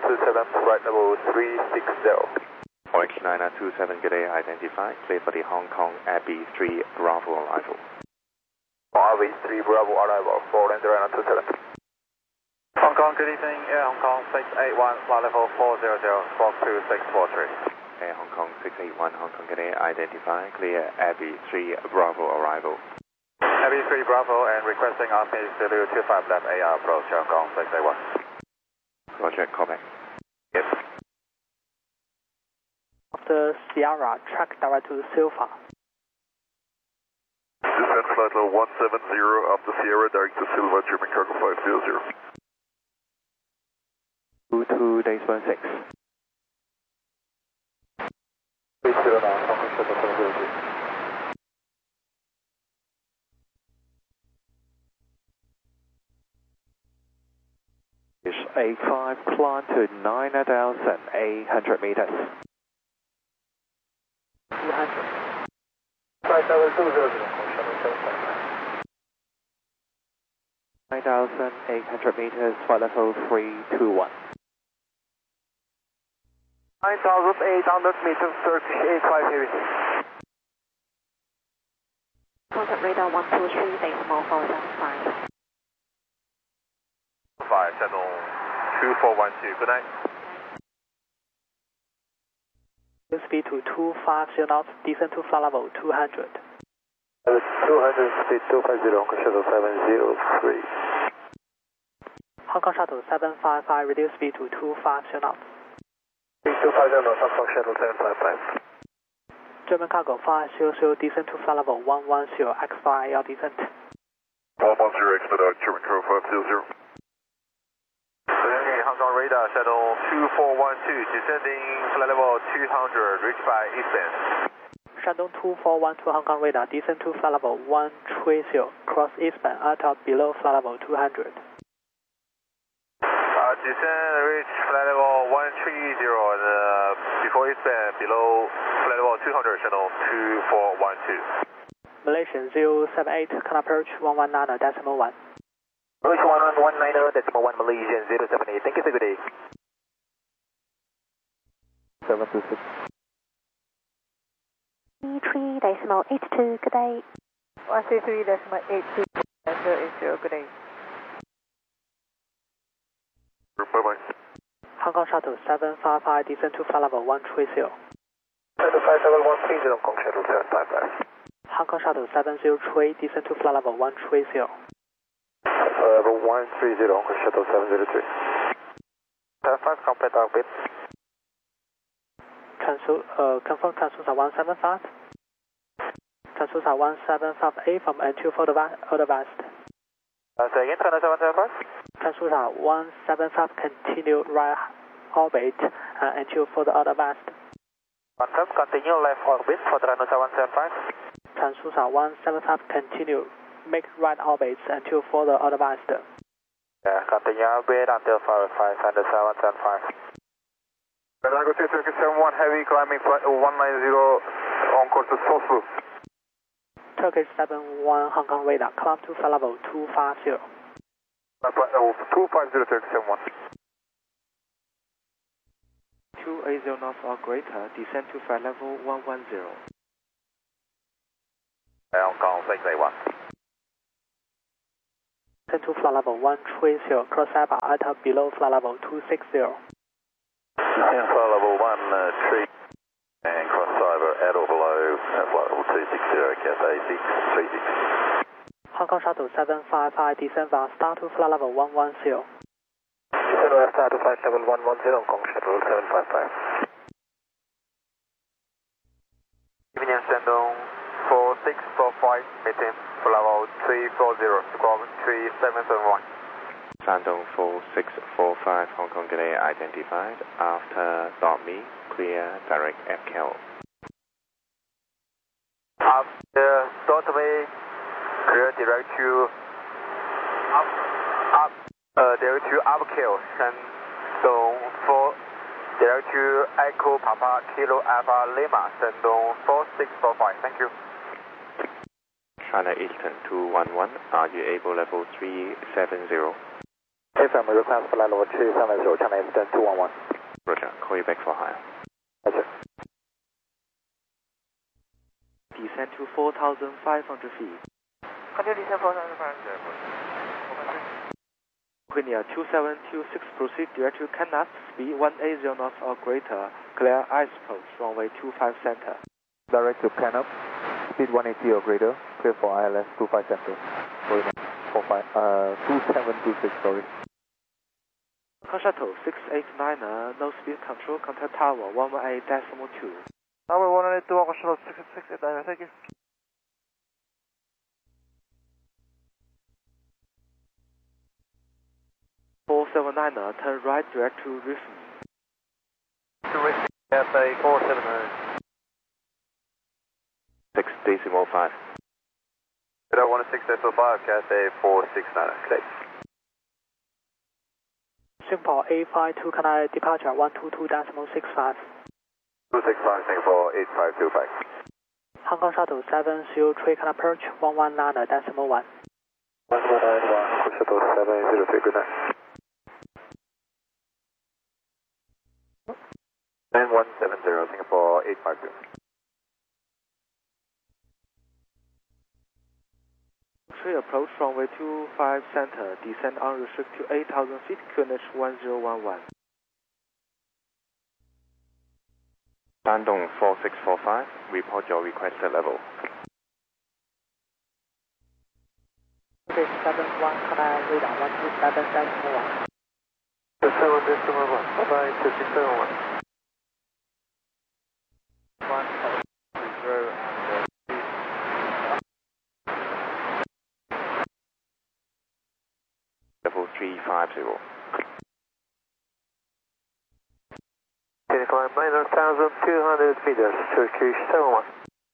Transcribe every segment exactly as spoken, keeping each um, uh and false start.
two seven, flight level three six zero. O X nine nine two seven, good day, identified. Clear for the Hong Kong Abbey three Bravo arrival. Abbey three Bravo arrival, four nine nine two seven. Hong Kong, good evening, Air Hong Kong six eight one, flight level four zero zero, squawk two six four three. Air Hong Kong six eight one, Hong Kong, good day, identified. Clear Abbey three Bravo arrival. Abbey three Bravo and requesting R P W two five left A R approach, Hong Kong six eight one. Roger, call back. Yes. After Sierra, track direct to Silva. Descent flight level one seven zero after Sierra, direct to Silva, German cargo five zero zero. two two days one six. three zero nine, Hong Kong shuttle seven zero two. Is A five, climb to nine thousand eight hundred meters. two hundred. Flight level two zero zero, Hong Kong shuttle seven five nine. nine thousand eight hundred meters, flight level three two one. nine thousand eight hundred meters, Turkish eight five heavy. Contact radar one two three, decimal four seven five. Five, channel two four one two, good night. Speed to two five zero knots, descent to flight level two hundred. two hundred, speed two five zero, Hong Kong shuttle seven zero three. Hong Kong shuttle seven five five, reduce speed to two five zero knots. Speed two five zero knots, Hong Kong shuttle seven five five. German cargo five zero zero, descent to flight level one one zero, X five L descent. one one zero, expedite, German cargo five zero zero. Hong Kong radar shuttle two four one two, descending flight level two hundred, reach by eastbound. Shandong two four one two, Hong Kong radar, descent to flight level one three zero, cross eastbound, altitude below flight level two hundred. Uh, descend, reach flight level one three zero, and uh, before eastbound, below flight level two hundred, channel two four one two. Malaysian zero seven eight, can approach one one nine decimal one. Malaysian one one nine zero decimal one, Malaysian zero seven eight, thank you, good day. seven two six. three decimal eight two, good day. one three three decimal eight two, zero eight zero, good day. Bye-bye. Hong Kong shuttle seven five five, descent to flight level one three zero. Shuttle five level one three zero, Hong Kong shuttle seven five five. Hong Kong shuttle seven zero three, descent to flight level one three zero. Level one three zero, Hong Kong shuttle seven zero three. seven five, complete orbit. Transfer, uh, confirm transfer one seven five. Transfer one seven five eight from N two for the West. Uh, say again, China seven seven five. Transfer one seven five, continue right orbit, uh, N two for the West. Confirm, continue left orbit for the China seven seven five. Transfer one seven five, continue, make right orbits until for the West. Yeah, continue orbit until five five seven seven five. Tango two Turkish seven one, heavy climbing flight one nine zero on course to Soslu. Turkish seven one, Hong Kong radar, climb to flight level two five zero. Flight level two five zero, Turkish seven one. two eighty knots or greater, descend to flight level one one zero. Hong Kong six eight one. Descend to flight level one three zero, cross Saba, altitude below flight level two six zero. Descend flight level one three and cross cyber at or below uh, flight level two six zero, Cathay six three six. Hong Kong shuttle seven five five, descend via start to flight level one one zero. Descend via start to flight level one one zero, Hong Kong shuttle seven five five. Evening Shandong four six four five, meeting flight level three four zero, squawk three seven seven one. Shandong four six four five, Hong Kong, good day, identified. After dot me, clear direct F K L. After dot me, clear direct to up, up, uh, direct to upkill, Shandong four, direct to Echo Papa Kilo Alpha Lima, Shandong four six four five, thank you. China Eastern two one one, are you able level three seven zero? F M, request flight level three seven zero, China Eastern two one one. Roger, call you back for higher. Roger. Descend to four thousand five hundred feet. Continue descend four thousand five hundred. Queen two seven two six, proceed direct to Canada, speed one eighty knots or greater, clear ice approach, runway two five center. Direct to Canop, speed one eighty or greater, clear for I L S two five center. Sorry, four five, uh, two seven two six, sorry. Hong Kong Shuttle six eight nine, uh, no speed control, contact tower one one eight decimal two. Tower one one eight two, Hong Kong Shuttle six eight nine, thank you. four seven nine, uh, turn right direct to Rhythm. To Rhythm, F A four seven nine. six decimal five. Radar one six decimal five, Cathay four six nine, okay. Singapore eight five two, Canada departure one two two decimal six five. two six five, Singapore eight five two five. Hong Kong Shuttle seven zero three, Canada approach one one nine decimal one. one one nine one, Hong Kong Shuttle seven zero three, good night. nine one seven zero, Singapore eight five two. Three approach runway two five center, descend unrestricted to eight thousand feet, Q N H one zero one one. Shandong four six four five, report your requested level. six seven one, Canada radar one two seven decimal one. seven decimal one, five two six seven one. one zero and Level three five zero. twenty-five minus one thousand two hundred meters, Turkish seven one.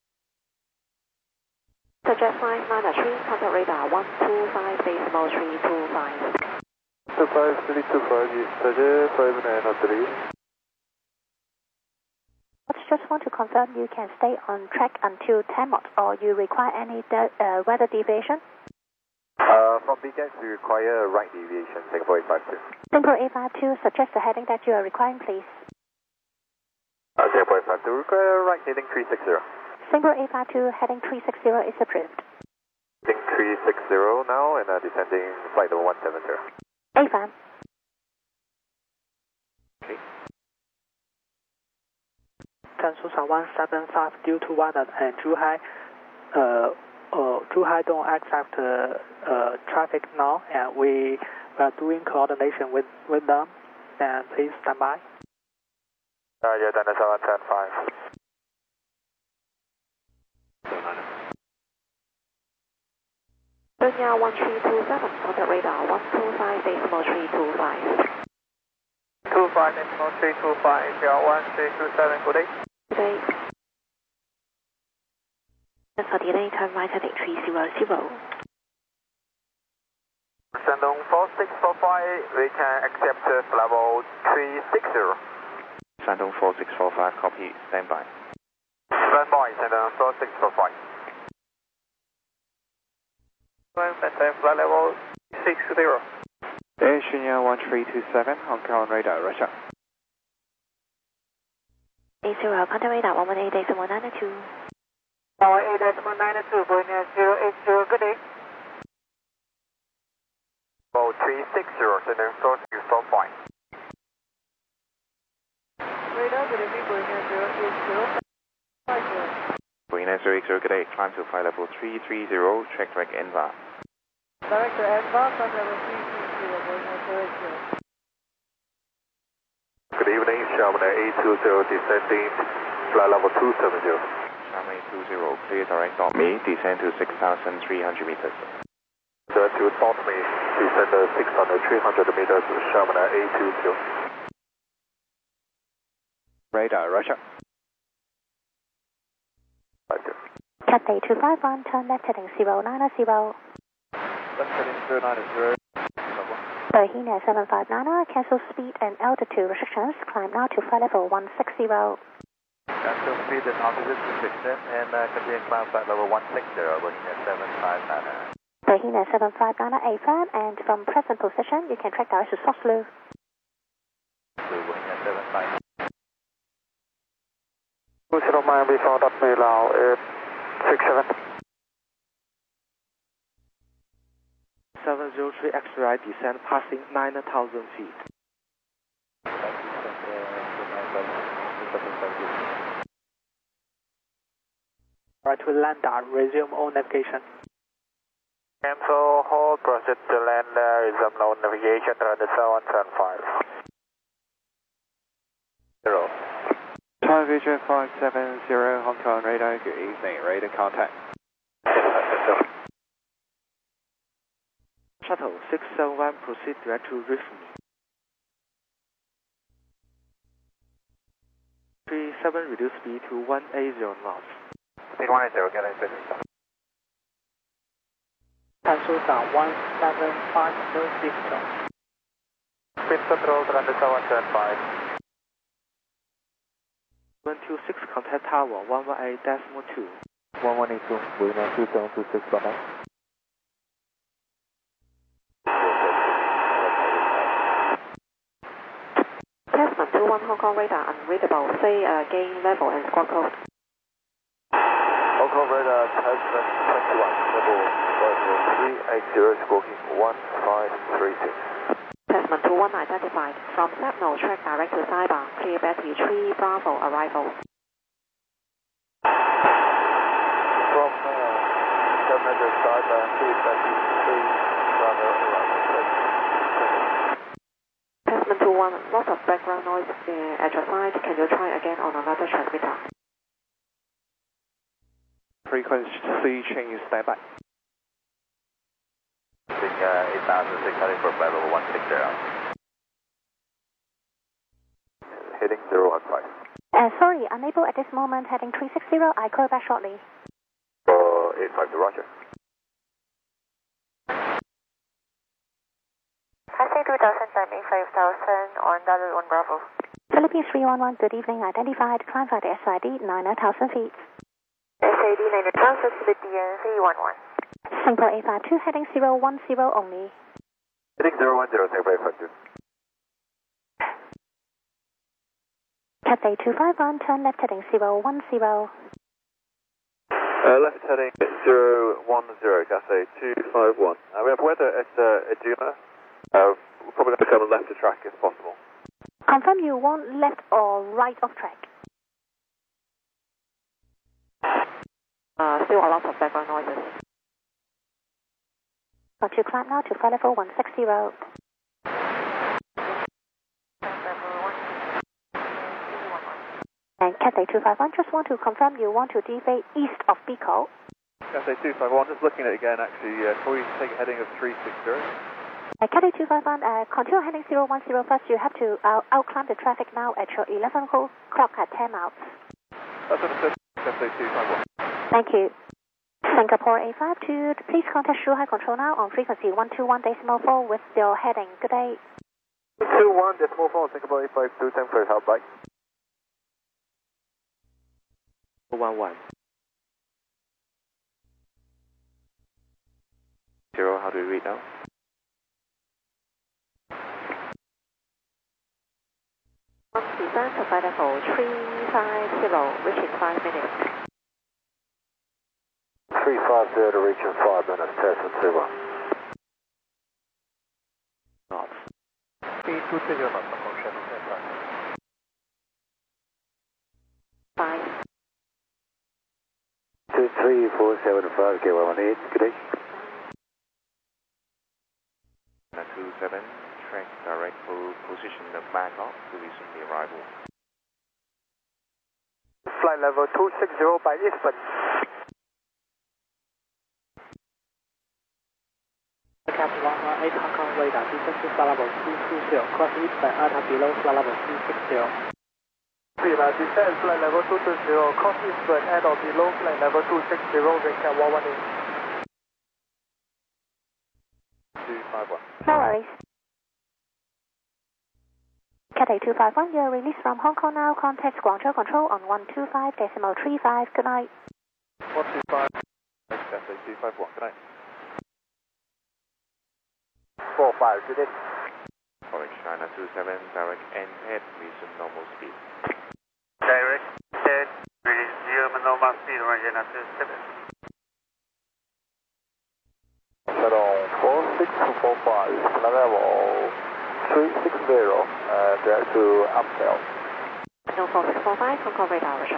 Suggest five nine three, contact radar one two five decimal three two five. two five three two five, suggest five nine three. Just want to confirm you can stay on track until ten knots, or you require any uh, weather deviation? Uh, from B G A X, we require right deviation, Singapore eight five two. Singapore eight five two, suggest the heading that you are requiring, please. Uh, Singapore eight five two, require right heading three six zero. Singapore eight five two, heading three six zero is approved. Heading three six zero now, and uh, descending flight level one seven zero. A F A M. Okay. Tansusa one seven five, due to weather and Zhuhai, uh, uh, Zhuhai don't accept uh, uh, traffic now, and we are doing coordination with, with them, and please stand by. Uh, yeah, then it's seven ten five. Virginia one three two seven, contact radar one two five decimal three two five. two five decimal three two five, one three two seven, good day. Good day. For delay, turn right heading three zero zero. Shandong four six four five, we can accept uh, level three six zero. Shandong four six four five, copy, stand by. Stand by, Shandong four six four five. Flight level six zero. Air Chinois one three two seven, Hong Kong radar, Russia. eight zero, contact radar one one eight decimal nine two. one one eight decimal nine two, Virginia zero eight zero, good day. Level three six zero, Shandong four six four five. Radar, good evening, Virginia zero eight zero, five zero. Marina zero eight zero, good day, climb to flight level three three zero, check direct N V A. Direct to N V A, flight level three three zero, Virginia zero eight zero. Good evening, Sharman eight two zero, descending flight level two seven zero. Sharman eight two zero, clear direct dot me, descend to six thousand three hundred meters. Direct to dot me, descend six thousand three hundred meters, Sharman eight two zero. Radar, Russia. Cathay two five one, turn left heading zero nine zero. Left heading zero nine zero. Virginia seven five nine, cancel speed and altitude restrictions, climb now to flight level one six zero. Cancel speed and altitude restriction, and uh, continue climb flight level one six zero, Virginia seven five nine. Tahina seven five nine A firm, and from present position, you can track direct to Soslu. seven five. two zero Miami before that may allow eight six seven. seven zero three X-ray descent passing nine thousand feet. Right to Landa, resume all navigation. Cancel, hold, proceed to land, uh, resume all navigation, runway seven seven five. Zero. Time Vision five seven zero, Hong Kong radar, good evening, radar contact. Shuttle six seven one, proceed direct to Rhythm. three seven, reduce speed to one eighty knots. Speed one eighty, get in business. 探索到 one seven five no six. Speed control, runway seven seven five. one two six, contact tower one one eight decimal two. one one eight two, William two seven two six, bye bye. Tasman two one Hong Kong radar, unreadable, say uh, gain level and squawk code. Hong Kong radar, Tasman twenty-one, level three eight zero, squawking one five three six. Tasman two one identified. From Sapno, track direct to Saiba, clear Betty three Bravo arrival. From uh, Sapno to Saiba, clear Betty three Bravo arrival. Tasman two one, lots of background noise uh, at your side. Can you try again on another transmitter? Frequency change, stand by. Uh, eight thousand six hundred for flight level one six zero. Heading zero one five. Uh, sorry, unable at this moment, heading three six zero, I call back shortly. For eight five to Roger. Passing two thousand, climbing five thousand on Dallas one Bravo. Philippines three one one, good evening, identified, climb by the S I D nine thousand feet. S I D nine thousand, Philippines three one one. Singapore eight five two, heading zero one zero only. Heading zero one zero, Singapore eight five two. Cathay two five one, turn left heading zero one zero. Uh, left heading zero one zero, Cathay two five one. Uh, we have weather at uh, Iduna. Uh, we're probably going to come left to track if possible. Confirm you want left or right of track. Uh, still a lot of background noises. Got you climb now to flight level one six zero. And Cathay two five one, just want to confirm you want to deviate east of Bicol. Cathay two five one, just looking at it again actually, uh, can we take a heading of three six zero? Uh, Cathay two five one, uh, continue heading zero one zero first, you have to uh, outclimb the traffic now at your eleven o'clock at ten miles. That's understood, Cathay two five one. Thank you. Singapore eight five two, please contact Shuhai Control now on frequency one two one decimal four with your heading. Good day. one two one decimal four, Singapore eight five two, thanks for your help, bye. one one. Zero, how do we read now? One descent to flight level three five zero, reaching five minutes. three five zero to reach in five minutes, Tasman two one. Knots. Speed two zero knots, function, Five. two three four seven five, K one one eight, good day. two seven, track direct for position of Bangkok to resume the arrival. Flight level two six zero by Eastern. Cap one one eight Hong Kong radar, descend to flight level two two zero, cross Eastern, Alta below flight level two six zero. Prima, descend flight level two two zero, cross Eastern, and or below flight level two six zero, Victor one one eight. two five one. No worries. Cathay two five one, you're released from Hong Kong now. Contact Guangzhou Control on one two five decimal three five. Good night. one two five, Cathay two five one, good night. four five, good day. Following China two seven, direct and head, resume normal speed. Direct, head, resume normal speed, China two seven. Shuttle four six four five, level three six zero, uh, direct to Upsell. No four six four five, Hong Kong radar, Roger.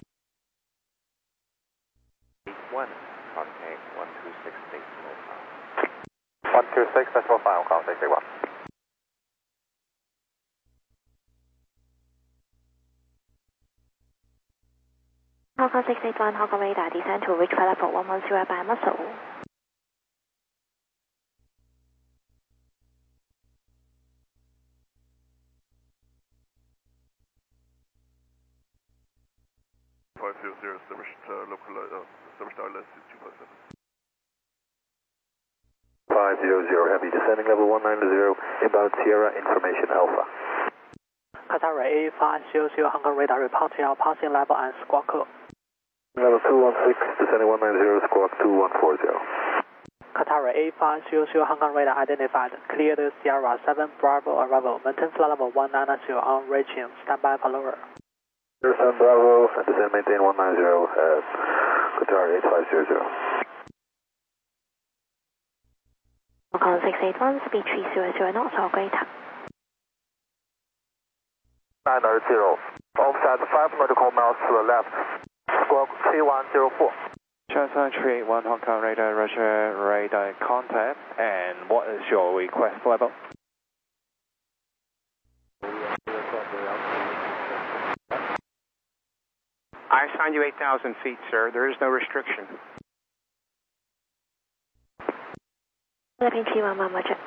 one, contact one two six decimal five. one two six decimal five, Hong Kong six eight one. Hong Kong six eight one, Hong Kong radar, descend to reach level one one zero by muscle. five zero zero, Summer Star, local, uh, Summer Star less two five seven. five zero zero, heavy descending level one nine zero, inbound Sierra, information Alpha. Qatar A five zero zero, Hong Kong radar reporting our passing level and squawk code. Level two one six, descending one nine zero, squawk two one four zero. Qatar A five zero zero, Hong Kong radar identified, cleared Sierra seven Bravo arrival, maintain flight level one nine zero on reaching, standby for lower. San Bravo, descend maintain one nine zero at Qatar eight five zero zero. Hong Kong six eight one, speed three zero zero knots or greater. nine zero, offset five nautical miles to the left, squawk three one zero four. China three eight one, Hong Kong radar, Roger, radar contact, and what is your request level? I assigned you eight thousand feet, sir. There is no restriction. Philippine three one one, Roger.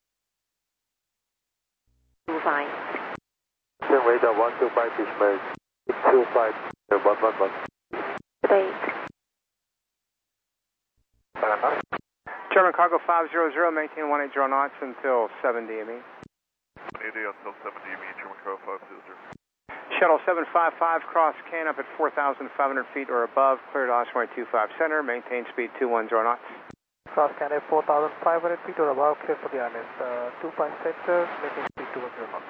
Two five. Radar one two five, Fishman, two five, one one one. Today. German cargo five zero zero, maintain one eight zero knots until seven D M E. one eighty until seven D M E, German cargo five zero zero. Shuttle seven five five, cross can up at four thousand five hundred feet or above, cleared Osprey two five center, maintain speed two one zero knots. Cross can at four thousand five hundred feet or above, clear for the I L S. Uh, two five center, making speed two one zero knots.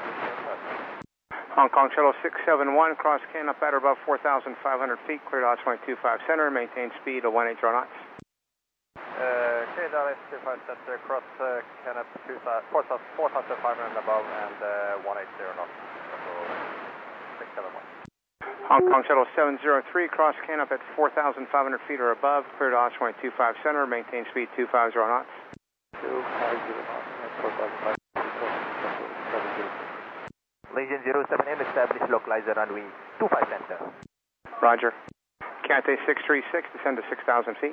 Hong Kong Shuttle six seven one, cross can up at or above four thousand five hundred feet, cleared Osprey two five center, maintain speed of one eight zero knots. Uh, cleared I L S two five center, cross uh, can up four thousand five hundred above and uh, one eight zero knots. six seven one. Hong Kong Shuttle seven zero three, cross can up at four thousand five hundred feet or above, cleared Osprey two five center, maintain speed two five zero knots. two five zero knots, four thousand five hundred feet. Legion zero seven M, establish localizer runway two five center. Roger. Cathay six three six, descend to six thousand feet.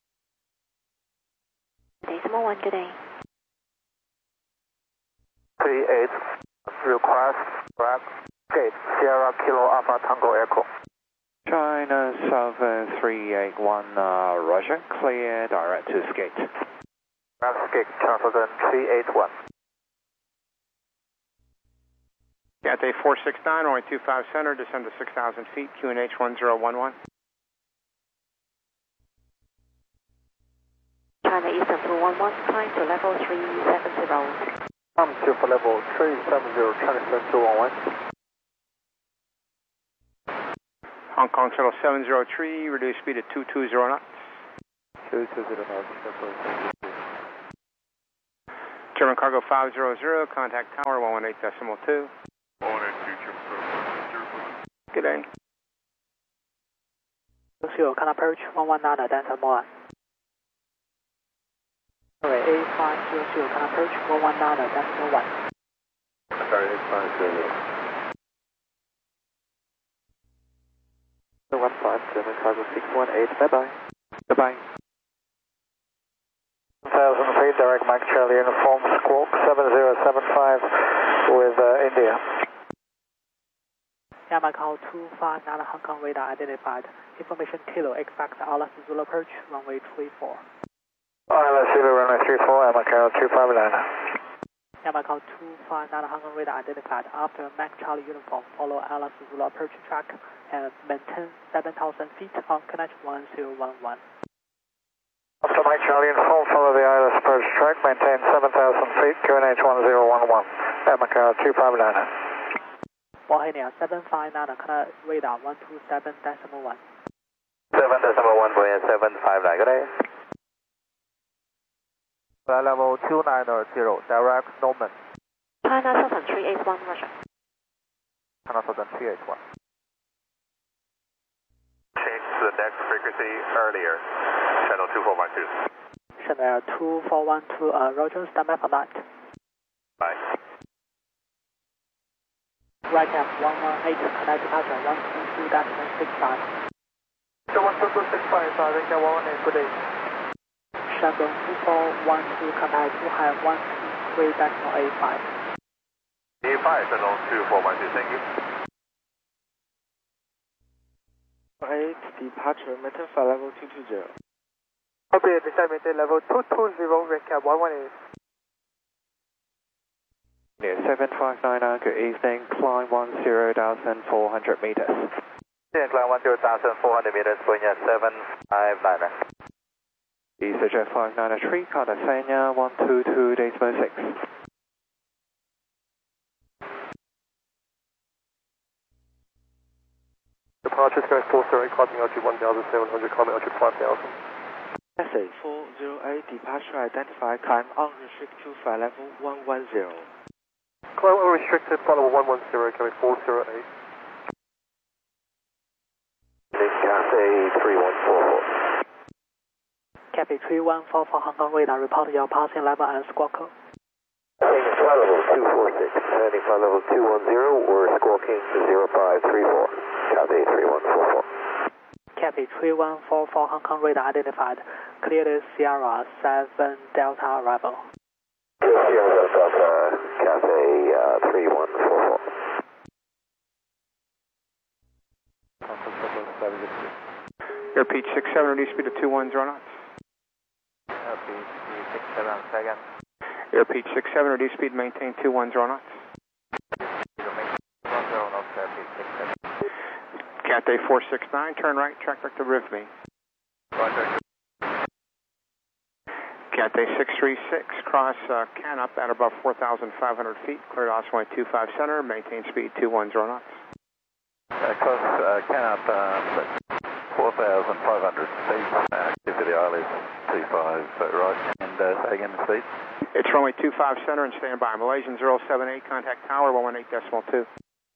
Decimal one, good day. three eight, request, grab, gate, Sierra Kilo Alpha Tango Echo. China Southern three eight one, uh, Roger, clear, direct to skate. Grab skate, China Southern three eight one. Cathay four six nine, runway two five center, descend to six thousand feet, Q N H one zero one one. China Eastern two one one, climb to level three seven zero. I'm two for level three seven zero, China Eastern two one one. Hong Kong Shuttle seven zero three, reduce speed to two two zero knots. two two zero knots, German cargo five zero zero, contact tower one one eight decimal two. one eight two, German cargo zero four. Good day. Zero, can approach one one nine, Delta one. Sorry, A five zero zero, can approach one one nine, Delta one. Sorry, eight five zero. one five, German cargo six one eight, bye bye. Bye bye. one thousand feet, direct Mike Charlie uniform, squawk seven zero seven five with uh, India. Yama call two five nine, Hong Kong radar identified. Information Kilo, expect Alice Zulu approach, runway three four. Alice Zulu, runway three four, Yama call two five nine. Yama call two five nine, Hong Kong radar identified. After Mike Charlie uniform, follow Alice Zulu approach track and maintain seven thousand feet on Connect one zero one one. After Mike Charlie and full, follow the I L S approach track, maintain seven thousand feet, Q N H one zero one one, at Macau two five nine. Bohemia seven five nine, connect radar one two seven decimal one. seven decimal one, Boeing seven five nine, good day. Flight level two nine zero, direct Norman. China Southern three eight one, Russia. China Southern three eight one. Change to the next frequency earlier, channel two four one two. Channel two four one two, uh, Roger, stand by for that. Bye. Right cap one one eight, connect departure one two two decimal six five. So one two two six five, I think I want a good day. Shandong two four one two, contact two high one two three decimal eight five. eight five, channel two four one two, thank you. eight, departure, maintain flight level two two zero. Okay, descend maintain level two two zero, recap one one eight. Near seven five nine, good evening, climb one zero thousand four hundred meters. Yeah, climb one zero thousand four hundred meters, Boeing seven five nine. EasyJet five nine three, contact Sanya one two two decimal six. Departure Sky four zero eight, climbing altitude one thousand seven hundred, climbing altitude five thousand. S A four zero eight, departure identified, climb unrestricted to flight level one one zero. Climb unrestricted, flight level one one zero, coming four zero eight. Cathay three one four four. Cathay three one four four, Hong Kong radar, report your passing level and squawk code. Heading flight level two four six, heading flight level two one zero, or squawking to zero five three four. Cathay three one four four. Cathay three one four four, Hong Kong radar identified. Cleared Sierra seven Delta arrival. Sierra Delta, Cathay uh, three one four four. Airpeach six seven, reduce speed to two one zero knots. Airpeach six seven, second. Airpeach six seven, reduce speed, maintain two one zero knots. one zero knots, Airpeach six seven. Cathay four six nine, turn right, track back to Rivme. Roger. Cathay six three six, cross uh, Canup at above four thousand five hundred feet, cleared Osprey two five center, maintain speed two one zero knots. Uh, cross uh, Canup, uh, four thousand five hundred feet, uh, activity I L S two five, right, and uh, say again the speed. It's runway two five center and stand by. Malaysian zero seven eight, contact tower one one eight decimal two.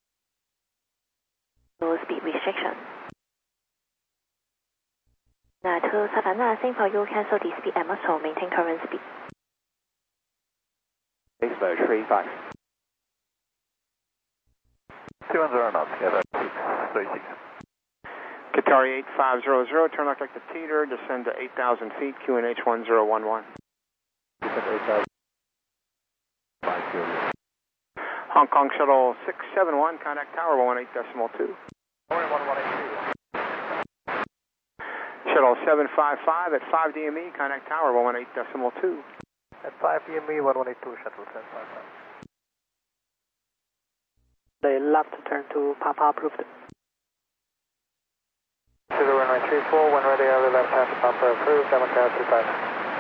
Low speed restriction. Now to Savannah, same for you, cancel the speed and muscle, maintain current speed. Expo three five. two one zero knots, yeah, that's six three six. Qatari eight five zero zero, turn left like the teeter, descend to eight thousand feet, Q N H one zero one one. Descend to eight thousand. five zero. Hong Kong Shuttle six seven one, contact tower one one eight decimal two. one one eight two. Shuttle seven five five at five D M E, contact tower one one eight decimal two. At five D M E, one one eight two, shuttle seven five five. They left turn to Papa approved. zero nine three four, when ready, early left hand Papa approved, Democrat two five.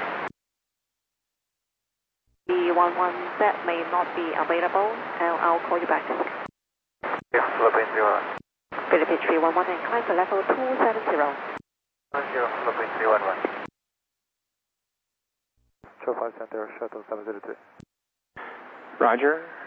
The one one Z may not be available, and I'll call you back. Yeah, Philippines zero. Philippines three one one and climb to level two seven zero. one zero, Philippines three one one. Show five center, shuttle seven zero two. Roger.